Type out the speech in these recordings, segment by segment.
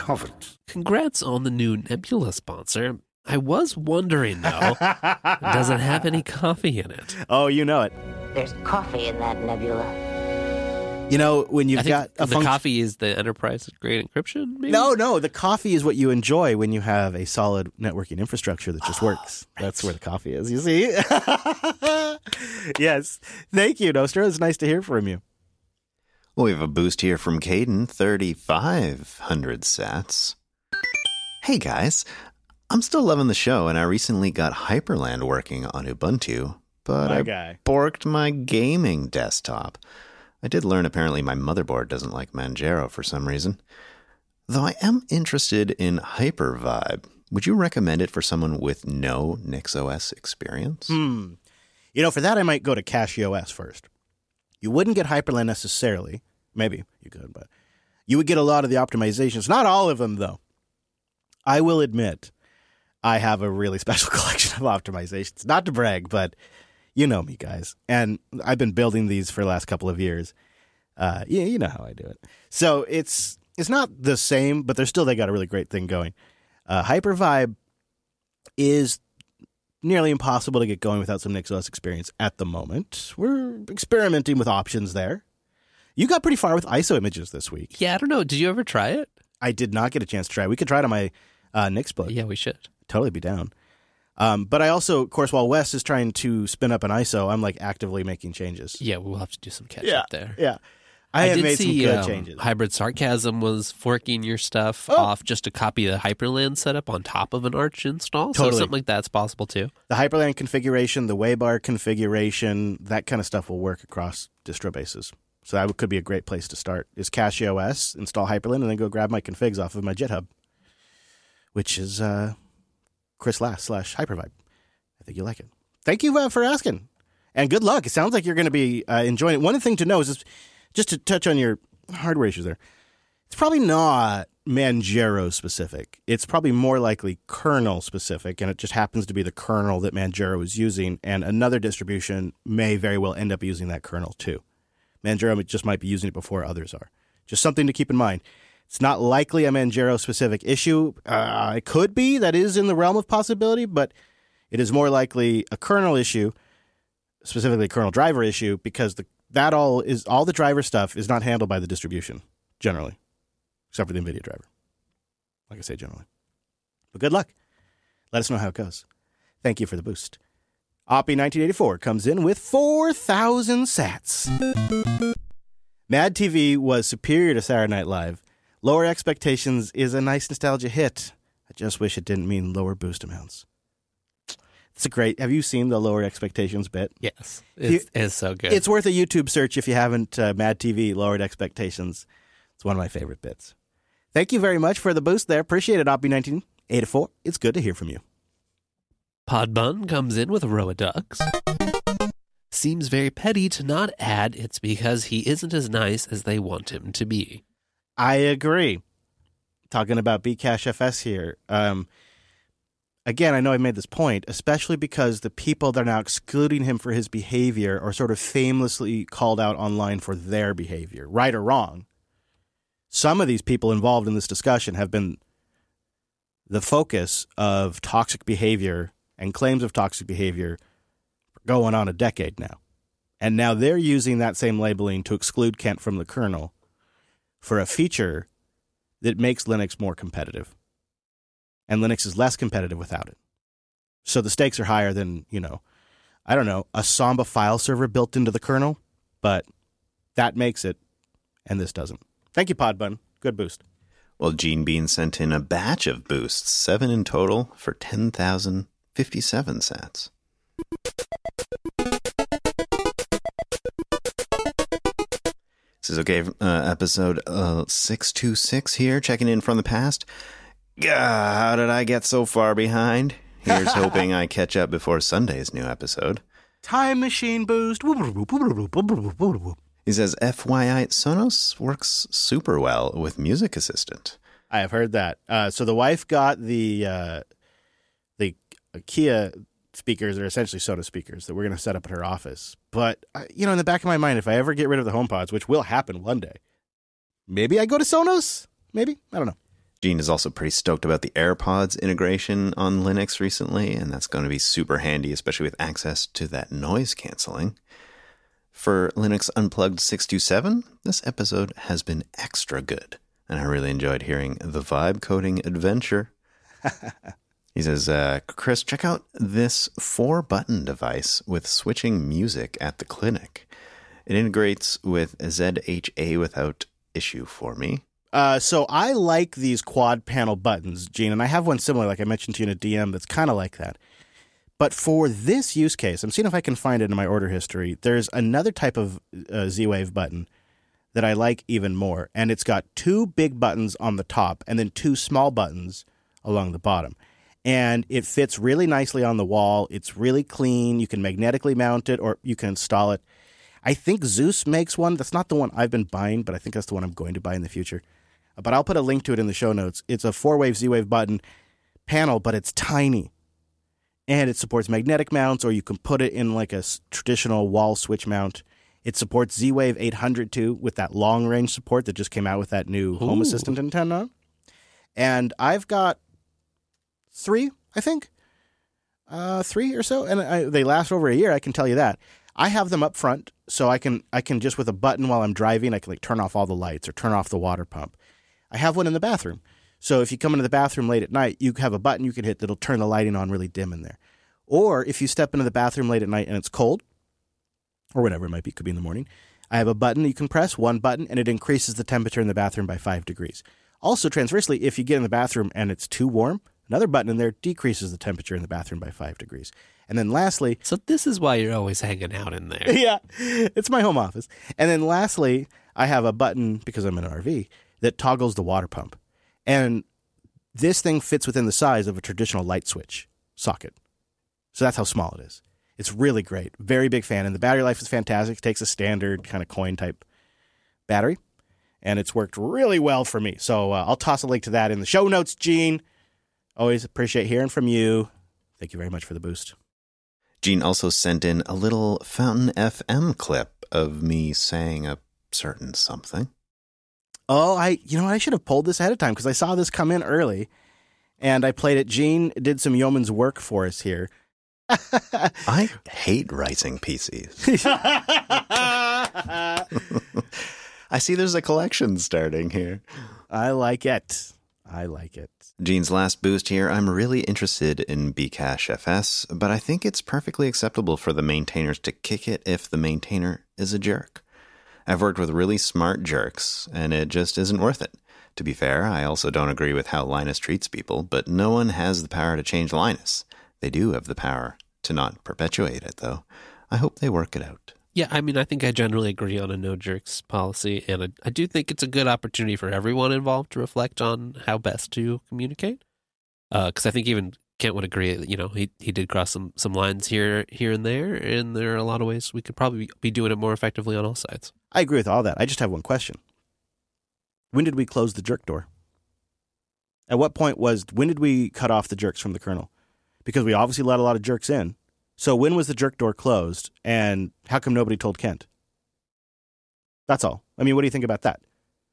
haven't. Congrats on the new Nebula sponsor. I was wondering, though, does it have any coffee in it? Oh, you know it. There's coffee in that nebula. You know, when you've I think got a the coffee is the enterprise-grade encryption, maybe? No, the coffee is what you enjoy when you have a solid networking infrastructure that just works. Right. That's where the coffee is, you see? Yes. Thank you, Nostra. It's nice to hear from you. Well, we have a boost here from Caden, 3,500 sats. Hey, guys. I'm still loving the show, and I recently got Hyperland working on Ubuntu, but I borked my gaming desktop. I did learn apparently my motherboard doesn't like Manjaro for some reason. Though I am interested in Hypervibe. Would you recommend it for someone with no NixOS experience? You know, for that I might go to CachyOS first. You wouldn't get Hyperland necessarily. Maybe you could, but you would get a lot of the optimizations. Not all of them, though. I will admit, I have a really special collection of optimizations. Not to brag, but you know me, guys. And I've been building these for the last couple of years. You know how I do it. So it's not the same, but they got a really great thing going. Hypervibe is nearly impossible to get going without some NixOS experience at the moment. We're experimenting with options there. You got pretty far with ISO images this week. Yeah, I don't know. Did you ever try it? I did not get a chance to try it. We could try it on my Nixbook. Yeah, we should. Totally be down. But I also, of course, while Wes is trying to spin up an ISO, I'm like actively making changes. Yeah, we'll have to do some catch up there. Yeah. I have did made see, some good changes. Hybrid Sarcasm was forking your stuff off just to copy the Hyperland setup on top of an Arch install. Totally. So something like that's possible too. The Hyperland configuration, the Waybar configuration, that kind of stuff will work across distro bases. So that could be a great place to start. Is CachyOS, install Hyperland, and then go grab my configs off of my GitHub, which is Chris Lass /Hypervibe. I think you'll like it. Thank you for asking. And good luck. It sounds like you're going to be enjoying it. One thing to know is just to touch on your hardware issues there. It's probably not Manjaro specific. It's probably more likely kernel specific, and it just happens to be the kernel that Manjaro is using, and another distribution may very well end up using that kernel too. Manjaro just might be using it before others are. Just something to keep in mind. It's not likely a Manjaro specific issue. It could be. That is in the realm of possibility, but it is more likely a kernel issue, specifically a kernel driver issue, because all the driver stuff is not handled by the distribution, generally, except for the NVIDIA driver. Like I say, generally. But good luck. Let us know how it goes. Thank you for the boost. Oppie1984 comes in with 4,000 sats. Mad TV was superior to Saturday Night Live. Lower expectations is a nice nostalgia hit. I just wish it didn't mean lower boost amounts. It's a great. Have you seen the lower expectations bit? Yes, it's so good. It's worth a YouTube search if you haven't. Mad TV lowered expectations. It's one of my favorite bits. Thank you very much for the boost there. Appreciate it, Oppie1984. It's good to hear from you. Podbun comes in with a row of ducks. Seems very petty to not add it's because he isn't as nice as they want him to be. I agree. Talking about Bcachefs here. Again, I know I made this point, especially because the people that are now excluding him for his behavior are sort of famously called out online for their behavior, right or wrong. Some of these people involved in this discussion have been the focus of toxic behavior and claims of toxic behavior going on a decade now. And now they're using that same labeling to exclude Kent from the kernel for a feature that makes Linux more competitive. And Linux is less competitive without it. So the stakes are higher than, a Samba file server built into the kernel, but that makes it, and this doesn't. Thank you, Podbun. Good boost. Well, Gene Bean sent in a batch of boosts, 7 in total for 10,057 sats. This is okay. Episode 626 here, checking in from the past. How did I get so far behind? Here's hoping I catch up before Sunday's new episode. Time machine boost. He says, FYI, Sonos works super well with Music Assistant. I have heard that. So the wife got the Kia speakers, are essentially Sonos speakers that we're going to set up at her office. But, in the back of my mind, if I ever get rid of the HomePods, which will happen one day, maybe I go to Sonos? Maybe? I don't know. Gene is also pretty stoked about the AirPods integration on Linux recently, and that's going to be super handy, especially with access to that noise canceling. For Linux Unplugged 627, this episode has been extra good, and I really enjoyed hearing the vibe coding adventure. He says, Chris, check out this 4-button device with switching music at the clinic. It integrates with ZHA without issue for me. So I like these quad panel buttons, Gene, and I have one similar, like I mentioned to you in a DM, that's kind of like that. But for this use case, I'm seeing if I can find it in my order history. There's another type of Z-Wave button that I like even more, and it's got 2 big buttons on the top and then 2 small buttons along the bottom. And it fits really nicely on the wall. It's really clean. You can magnetically mount it or you can install it. I think Zeus makes one. That's not the one I've been buying, but I think that's the one I'm going to buy in the future. But I'll put a link to it in the show notes. It's a 4-wave Z-Wave button panel, but it's tiny. And it supports magnetic mounts, or you can put it in like a traditional wall switch mount. It supports Z-Wave 800 too, with that long-range support that just came out with that new Home Assistant antenna. And I've got 3, I think. 3 or so. And they last over a year, I can tell you that. I have them up front, so I can just with a button while I'm driving, I can like turn off all the lights or turn off the water pump. I have one in the bathroom. So if you come into the bathroom late at night, you have a button you can hit that'll turn the lighting on really dim in there. Or if you step into the bathroom late at night and it's cold, or whatever it might be, it could be in the morning, I have a button you can press, one button, and it increases the temperature in the bathroom by 5 degrees. Also, transversely, if you get in the bathroom and it's too warm, another button in there decreases the temperature in the bathroom by 5 degrees. And then lastly... So this is why you're always hanging out in there. Yeah, it's my home office. And then lastly, I have a button, because I'm in an RV, that toggles the water pump. And this thing fits within the size of a traditional light switch socket. So that's how small it is. It's really great. Very big fan. And the battery life is fantastic. It takes a standard kind of coin type battery. And it's worked really well for me. So I'll toss a link to that in the show notes, Gene. Always appreciate hearing from you. Thank you very much for the boost. Gene also sent in a little Fountain FM clip of me saying a certain something. Oh, I should have pulled this ahead of time because I saw this come in early and I played it. Gene did some yeoman's work for us here. I hate writing PCs. I see there's a collection starting here. I like it. Gene's last boost here. I'm really interested in Bcash FS, but I think it's perfectly acceptable for the maintainers to kick it if the maintainer is a jerk. I've worked with really smart jerks, and it just isn't worth it. To be fair, I also don't agree with how Linus treats people, but no one has the power to change Linus. They do have the power to not perpetuate it, though. I hope they work it out. Yeah, I mean, I think I generally agree on a no jerks policy, and I do think it's a good opportunity for everyone involved to reflect on how best to communicate. Because I think even Kent would agree, he did cross some lines here and there are a lot of ways we could probably be doing it more effectively on all sides. I agree with all that. I just have one question. When did we close the jerk door? At what point when did we cut off the jerks from the kernel? Because we obviously let a lot of jerks in. So when was the jerk door closed, and how come nobody told Kent? That's all. I mean, what do you think about that?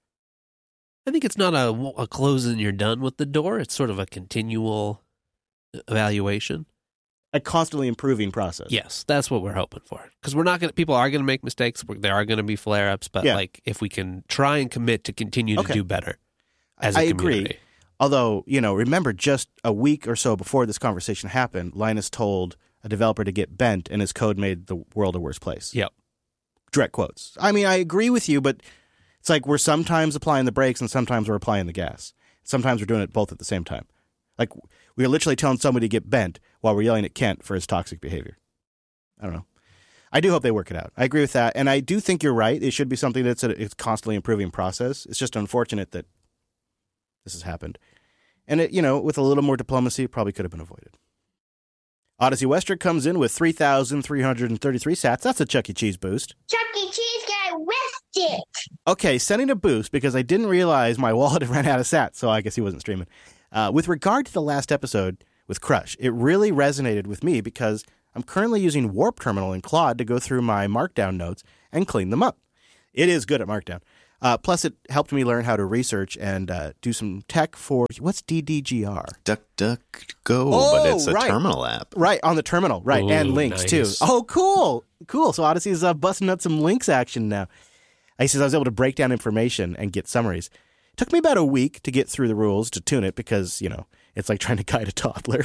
I think it's not a close and you're done with the door. It's sort of a continual evaluation. A constantly improving process. Yes, that's what we're hoping for. Because people are going to make mistakes. There are going to be flare-ups, but if we can try and commit to continue to do better as a community. Agree. Although, remember just a week or so before this conversation happened, Linus told a developer to get bent and his code made the world a worse place. Yep. Direct quotes. I mean, I agree with you, but it's like we're sometimes applying the brakes and sometimes we're applying the gas. Sometimes we're doing it both at the same time. Like we're literally telling somebody to get bent while we're yelling at Kent for his toxic behavior. I don't know. I do hope they work it out. I agree with that. And I do think you're right. It should be something it's a constantly improving process. It's just unfortunate that this has happened. And it, with a little more diplomacy, it probably could have been avoided. Odyssey Western comes in with 3,333 sats. That's a Chuck E. Cheese boost. Chuck E. Cheese guy whiffed it. Okay, sending a boost because I didn't realize my wallet had ran out of sats, so I guess he wasn't streaming. With regard to the last episode with Crush, it really resonated with me because I'm currently using Warp Terminal in Claude to go through my Markdown notes and clean them up. It is good at Markdown. Plus, it helped me learn how to research and do some tech for, what's DDGR? DuckDuckGo, Oh, but it's a right. terminal app. Right, on the terminal, right, Ooh, and links too. nice. Oh, cool. So Odyssey's busting out some links action now. I was able to break down information and get summaries. It took me about a week to get through the rules to tune it because, it's like trying to guide a toddler.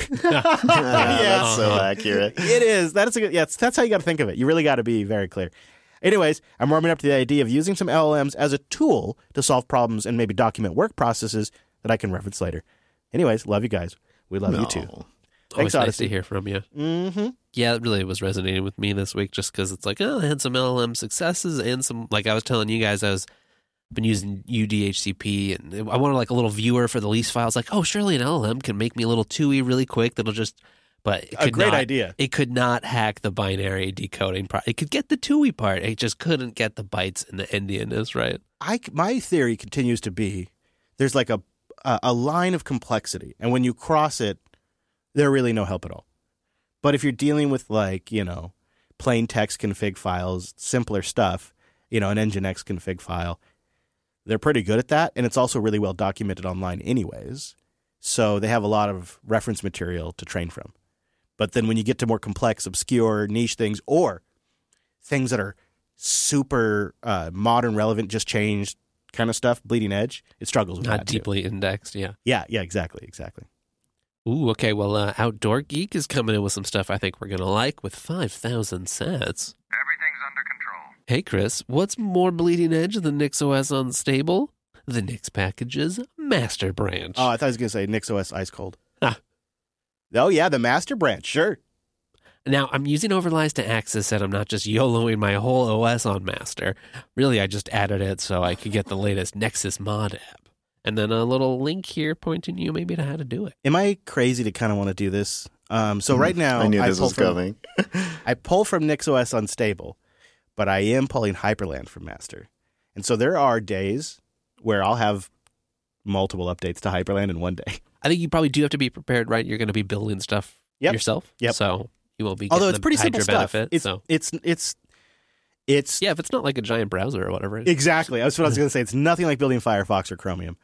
That's so accurate. It is. That's how you got to think of it. You really got to be very clear. Anyways, I'm warming up to the idea of using some LLMs as a tool to solve problems and maybe document work processes that I can reference later. Anyways, love you guys. We love you too. No. Always Thanks, nice Odyssey. to hear from you. Mm-hmm. Yeah, it really was resonating with me this week just because it's like, I had some LLM successes and some, like I was telling you guys, been using UDHCP and I wanted like a little viewer for the lease files. Like, oh, surely an LLM can make me a little TUI really quick that'll just, but it A could great not- idea. It could not hack the binary decoding part. It could get the TUI part. It just couldn't get the bytes and the endianness, right? My theory continues to be there's like a line of complexity, and when you cross it, they're really no help at all. But if you're dealing with like, plain text config files, simpler stuff, an Nginx config file, they're pretty good at that, and it's also really well documented online anyways. So they have a lot of reference material to train from. But then when you get to more complex, obscure, niche things, or things that are super modern, relevant, just changed kind of stuff, bleeding edge, it struggles with Not that too. deeply indexed, yeah. Yeah, exactly. Ooh, okay. Well, Outdoor Geek is coming in with some stuff I think we're going to like with 5,000 sats. Everything's under control. Hey, Chris, what's more bleeding edge than NixOS Unstable? The Nix package's master branch. Oh, I thought I was going to say NixOS Ice Cold. Ah. Oh, yeah, the master branch, sure. Now, I'm using overlies to access it. I'm not just YOLOing my whole OS on master. Really, I just added it so I could get the latest Nexus mod app. And then a little link here pointing you maybe to how to do it. Am I crazy to kind of want to do this? So right now, I knew this pull was from- coming. I pull from NixOS Unstable, but I am pulling Hyperland from master. And so there are days where I'll have multiple updates to Hyperland in one day. I think you probably do have to be prepared, right? You're going to be building stuff yourself. Yep. So you won't be Although getting it's pretty the simple Hydra stuff. benefit. It's Yeah, if it's not like a giant browser or whatever. exactly. That's what I was going to say. It's nothing like building Firefox or Chromium.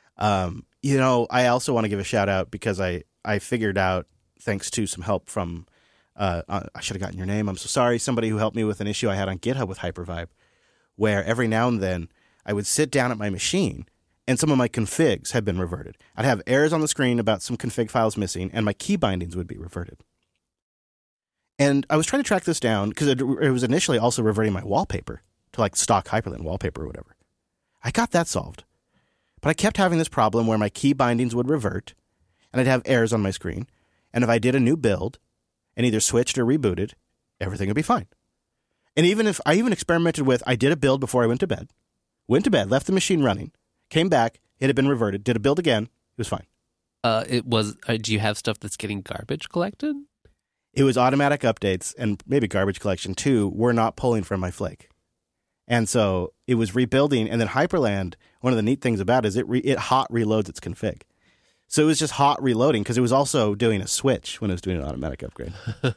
I also want to give a shout out because I figured out, thanks to some help from, I should have gotten your name. I'm so sorry. Somebody who helped me with an issue I had on GitHub with Hypervibe, where every now and then I would sit down at my machine and some of my configs had been reverted. I'd have errors on the screen about some config files missing, and my key bindings would be reverted. And I was trying to track this down because it was initially also reverting my wallpaper to like stock Hyperland wallpaper or whatever. I got that solved. But I kept having this problem where my key bindings would revert, and I'd have errors on my screen. And if I did a new build and either switched or rebooted, everything would be fine. And even if I experimented with, I did a build before I went to bed, left the machine running, came back, it had been reverted, did a build again, it was fine. It was. Do you have stuff that's getting garbage collected? It was automatic updates and maybe garbage collection too, were not pulling from my Flake. And so it was rebuilding. And then Hyperland, one of the neat things about it is it hot reloads its config. So it was just hot reloading because it was also doing a switch when it was doing an automatic upgrade.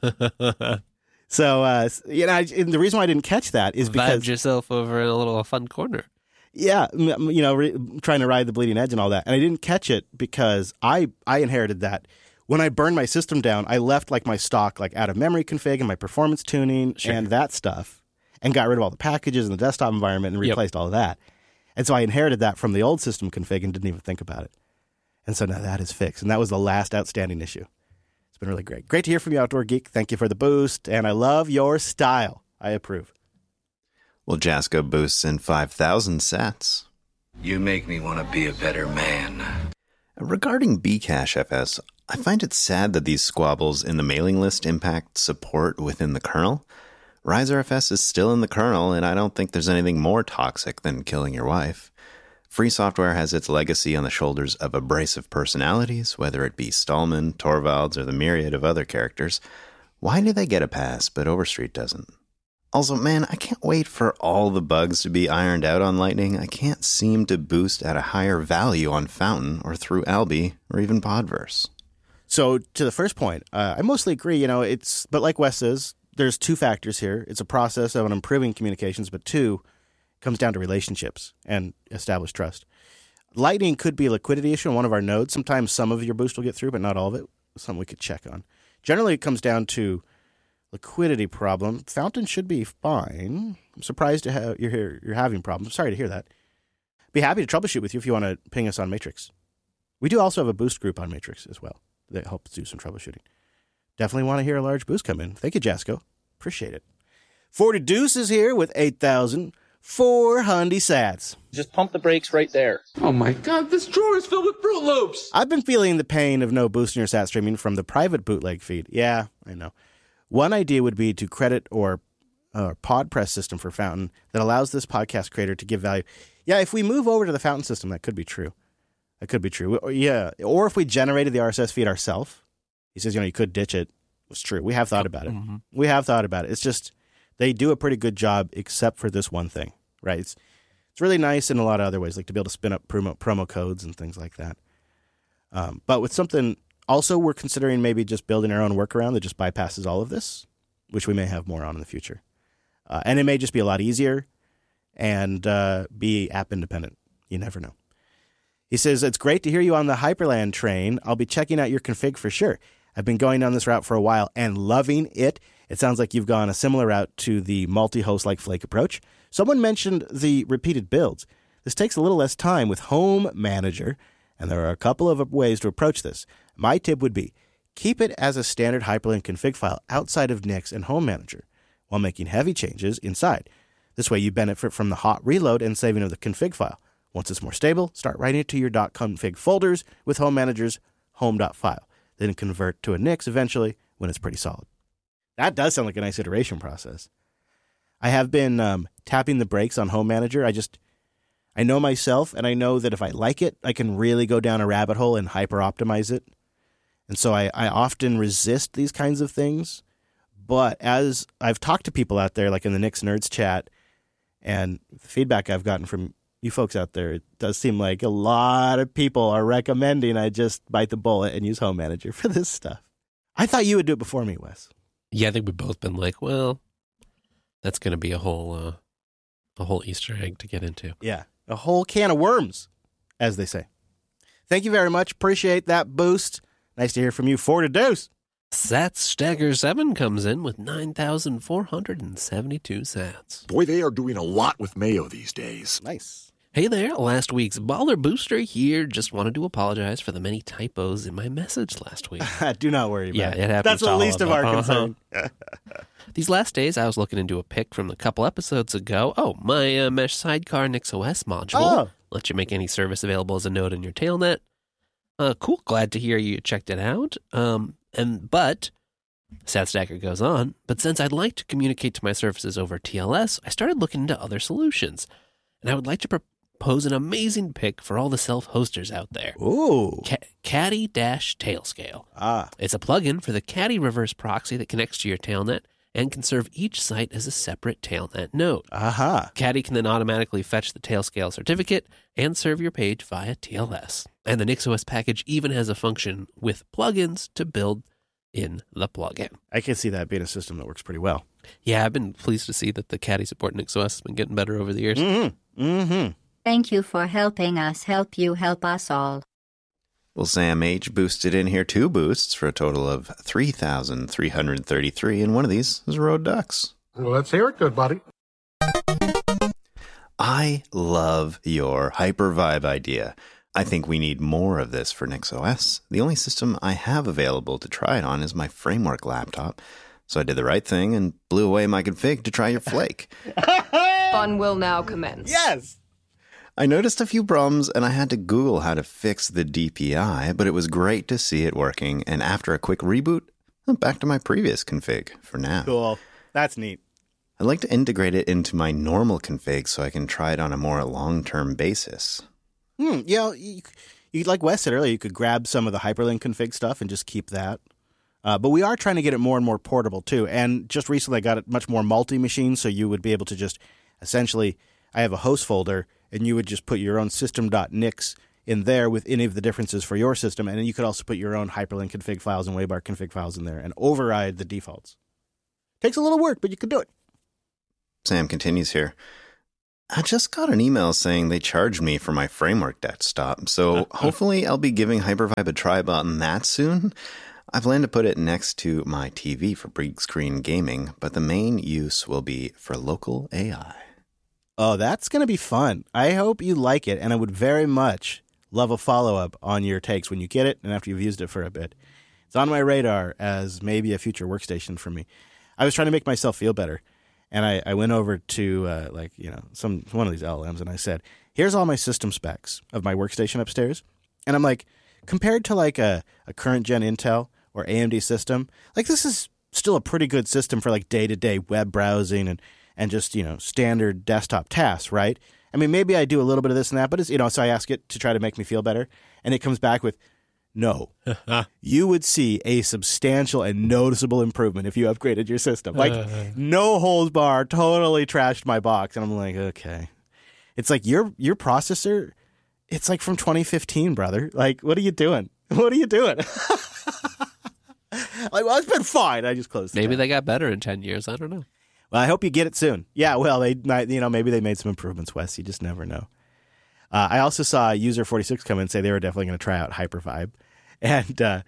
So, and the reason why I didn't catch that is because... Vibed yourself over in a little fun corner. Yeah, trying to ride the bleeding edge and all that. And I didn't catch it because I inherited that. When I burned my system down, I left like my stock like out of memory config and my performance tuning and that stuff, and got rid of all the packages in the desktop environment and replaced all of that. And so I inherited that from the old system config and didn't even think about it. And so now that is fixed. And that was the last outstanding issue. It's been really great. Great to hear from you, Outdoor Geek. Thank you for the boost. And I love your style. I approve. Well, Jasko boosts in 5,000 sats. You make me want to be a better man. Regarding Bcache FS, I find it sad that these squabbles in the mailing list impact support within the kernel. RiserFS is still in the kernel, and I don't think there's anything more toxic than killing your wife. Free software has its legacy on the shoulders of abrasive personalities, whether it be Stallman, Torvalds, or the myriad of other characters. Why do they get a pass, but Overstreet doesn't? Also, man, I can't wait for all the bugs to be ironed out on Lightning. I can't seem to boost at a higher value on Fountain or through Alby or even Podverse. So to the first point, I mostly agree. But like Wes says, there's two factors here. It's a process of improving communications, but two, Comes down to relationships and established trust. Lightning could be a liquidity issue on one of our nodes. Sometimes some of your boost will get through, but not all of it. Something we could check on. Generally, it comes down to liquidity problem. Fountain should be fine. I'm surprised to have you're having problems. Sorry to hear that. Be happy to troubleshoot with you if you want to ping us on Matrix. We do also have a boost group on Matrix as well that helps do some troubleshooting. Definitely want to hear a large boost come in. Thank you, Jasco. Appreciate it. 40 Deuce is here with 8,400 sats. Just pump the brakes right there. Oh my god, this drawer is filled with Fruit Loops! I've been feeling the pain of no boost in your sat streaming from the private bootleg feed. Yeah, I know. One idea would be to credit or pod press system for Fountain that allows this podcast creator to give value. Yeah, if we move over to the Fountain system, that could be true. That could be true. Yeah, or if we generated the RSS feed ourselves. He says, you could ditch it. It's true. We have thought about it. Mm-hmm. We have thought about it. It's just they do a pretty good job except for this one thing, right? It's really nice in a lot of other ways, like to be able to spin up promo codes and things like that. But with something, also we're considering maybe just building our own workaround that just bypasses all of this, which we may have more on in the future. And it may just be a lot easier and be app independent. You never know. He says, it's great to hear you on the Hyperland train. I'll be checking out your config for sure. I've been going down this route for a while and loving it. It sounds like you've gone a similar route to the multi-host like Flake approach. Someone mentioned the repeated builds. This takes a little less time with Home Manager, and there are a couple of ways to approach this. My tip would be, keep it as a standard Hyperland config file outside of Nix and Home Manager, while making heavy changes inside. This way you benefit from the hot reload and saving of the config file. Once it's more stable, start writing it to your .config folders with Home Manager's home.file. Then convert to a Nix eventually when it's pretty solid. That does sound like a nice iteration process. I have been tapping the brakes on Home Manager. I know myself, and I know that if I like it, I can really go down a rabbit hole and hyper-optimize it. And so I often resist these kinds of things. But as I've talked to people out there, like in the Nix Nerds chat, and the feedback I've gotten from you folks out there, it does seem like a lot of people are recommending I just bite the bullet and use Home Manager for this stuff. I thought you would do it before me, Wes. Yeah, I think we've both been like, well, that's going to be a whole Easter egg to get into. Yeah, a whole can of worms, as they say. Thank you very much. Appreciate that boost. Nice to hear from you. 40 Deuce. Sats Stagger 7 comes in with 9,472 sats. Boy, they are doing a lot with mayo these days. Nice. Hey there, last week's Baller Booster here. Just wanted to apologize for the many typos in my message last week. Do not worry about it. It happens. That's the least of our concern. These last days, I was looking into a pick from a couple episodes ago. Oh, my Mesh Sidecar NixOS module. Let you make any service available as a node in your tailnet. Cool. Glad to hear you checked it out. But SatStacker goes on. But since I'd like to communicate to my services over TLS, I started looking into other solutions. And I would like to propose an amazing pick for all the self-hosters out there. Ooh. Caddy-Tailscale. It's a plugin for the Caddy reverse proxy that connects to your tailnet and can serve each site as a separate tailnet node. Caddy can then automatically fetch the Tailscale certificate and serve your page via TLS. And the NixOS package even has a function with plugins to build in the plugin. I can see that being a system that works pretty well. Yeah, I've been pleased to see that the Caddy support in NixOS has been getting better over the years. Mm-hmm. Mm-hmm. Thank you for helping us help you help us all. Well, Sam H. boosted in here 2 boosts for a total of 3,333, and one of these is Road Ducks. Well, let's hear it, good buddy. I love your Hyper Vibe idea. I think we need more of this for NixOS. The only system I have available to try it on is my Framework laptop. So I did the right thing and blew away my config to try your Flake. Fun will now commence. Yes! I noticed a few problems and I had to Google how to fix the DPI, but it was great to see it working. And after a quick reboot, I'm back to my previous config for now. Cool. That's neat. I'd like to integrate it into my normal config so I can try it on a more long-term basis. Yeah, you like Wes said earlier, you could grab some of the Hyperlink config stuff and just keep that. But we are trying to get it more and more portable, too. And just recently I got it much more multi-machine, so you would be able to just essentially, I have a host folder, and you would just put your own system.nix in there with any of the differences for your system. And then you could also put your own Hyperlink config files and Waybar config files in there and override the defaults. Takes a little work, but you can do it. Sam continues here. I just got an email saying they charged me for my Framework desktop, so hopefully I'll be giving Hypervibe a try on that soon. I plan to put it next to my TV for big screen gaming, but the main use will be for local AI. Oh, that's going to be fun. I hope you like it, and I would very much love a follow-up on your takes when you get it and after you've used it for a bit. It's on my radar as maybe a future workstation for me. I was trying to make myself feel better, and I went over to one of these LLMs, and I said, here's all my system specs of my workstation upstairs. And I'm like, compared to like a current-gen Intel or AMD system, like this is still a pretty good system for like day-to-day web browsing and just, standard desktop tasks, right? I mean, maybe I do a little bit of this and that, but it's, so I ask it to try to make me feel better. And it comes back with, no, you would see a substantial and noticeable improvement if you upgraded your system. Like, no holds bar, totally trashed my box. And I'm like, okay. It's like your processor, it's like from 2015, brother. Like, what are you doing? What are you doing? Like, well, it's been fine. I just closed it. Maybe they got better in 10 years. I don't know. Well, I hope you get it soon. Yeah, well, they might, maybe they made some improvements, Wes. You just never know. I also saw user 46 come in and say they were definitely going to try out Hypervibe. And,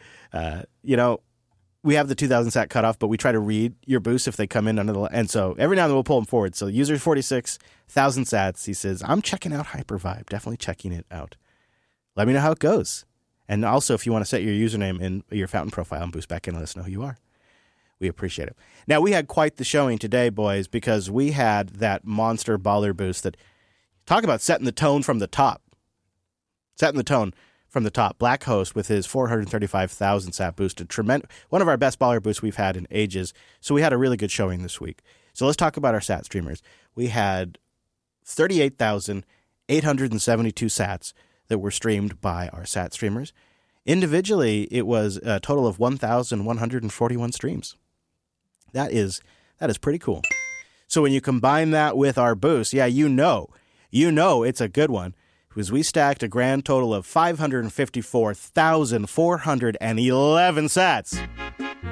we have the 2,000 sat cutoff, but we try to read your boosts if they come in under the... And so every now and then we'll pull them forward. So user 46, 1,000 sats, he says, I'm checking out Hypervibe. Definitely checking it out. Let me know how it goes. And also, if you want to set your username in your Fountain profile and boost back in, let us know who you are. We appreciate it. Now, we had quite the showing today, boys, because we had that monster baller boost that... Talk about setting the tone from the top. Setting the tone from the top. Black Host with his 435,000 sat boosted. One of our best baller boosts we've had in ages. So we had a really good showing this week. So let's talk about our sat streamers. We had 38,872 sats that were streamed by our sat streamers. Individually, it was a total of 1,141 streams. That is pretty cool. So when you combine that with our boost, yeah, you know it's a good one, because we stacked a grand total of 554,411 sats.